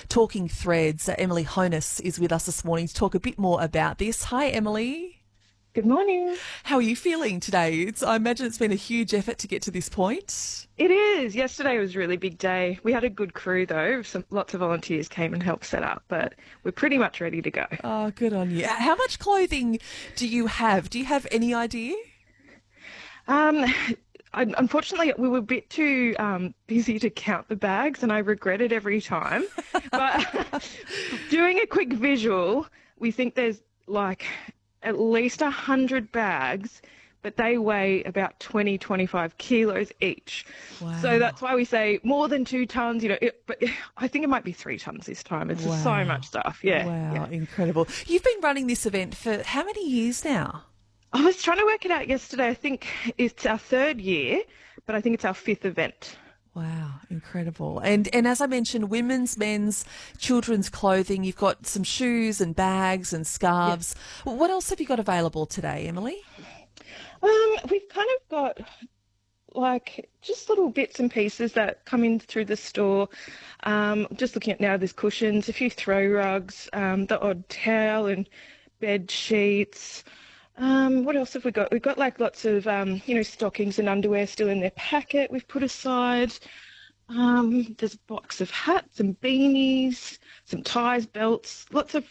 Talking Threads. Emily Honus is with us this morning to talk a bit more about this. Hi, Emily. Good morning. How are you feeling today? I imagine it's been a huge effort to get to this point. It is. Yesterday was a really big day. We had a good crew though. Lots of volunteers came and helped set up, but we're pretty much ready to go. Oh, good on you. How much clothing do you have? Do you have any idea? Um, Unfortunately, we were a bit too busy to count the bags, and I regret it every time. But doing a quick visual, we think there's like at least 100 bags, but they weigh about 25 kilos each. Wow. So that's why we say more than 2 tons, but I think it might be 3 tons this time. It's just so much stuff. Yeah. Wow, Yeah. incredible. You've been running this event for how many years now? I was trying to work it out yesterday. I think it's our 3rd year, but I think it's our 5th event. Wow, incredible. And as I mentioned, women's, men's, children's clothing. You've got some shoes and bags and scarves. Yeah. What else have you got available today, Emily? We've kind of got like just little bits and pieces that come in through the store. Just looking at now, there's cushions, a few throw rugs, the odd towel and bed sheets. What else have we got? We've got like lots of, stockings and underwear still in their packet we've put aside. There's a box of hats and beanies, some ties, belts, lots of